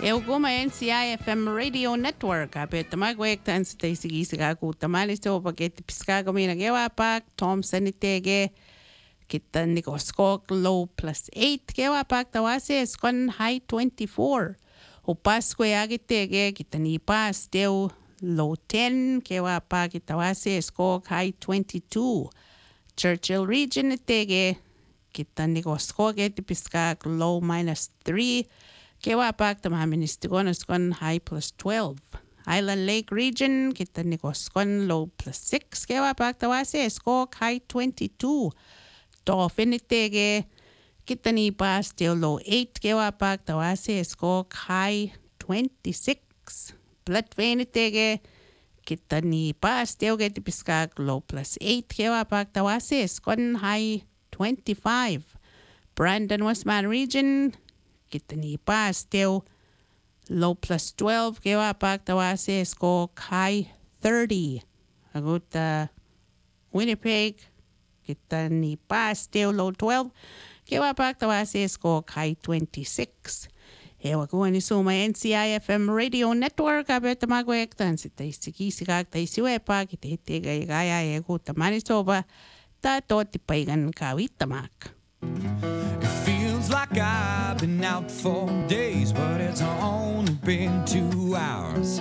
Euguma NCI FM Radio Network. Apet magwek tan sa tay sige sa ku tamali so paket piskago mina gewa pak Tom sanitege kita nikoskok low +8 gewa pak tawase skon high 24. Upas ko agitege kita ni pas deu low 10 gewa pak tawase skok high 22. Churchill region tege kita nikoskok piskag low -3. Kewapak tamaministigonos kon high +12. Island Lake region kita nikoskon low +6. Kewapak tawase skok high 22. Dauphin itege kita ni pas till low 8. Kewapak tawase skok high 26. Bloodvein itege kita ni pas till get piskag low +8. Kewapak tawase skon high 25. Brandon Westman region kita ni pas teo low +12 kewa pak tawase skok high 30. Agut Winnipeg kita ni pas teo low 12 kewa pak tawase skok high 26. Ewa ko ni suma NCI FM Radio Network abet magwek tan si tay sikak tay siwepa kita hitega gaya ego Manitoba ta to tipaigan kawit tamak. Like I've been out for days, but it's only been 2 hours.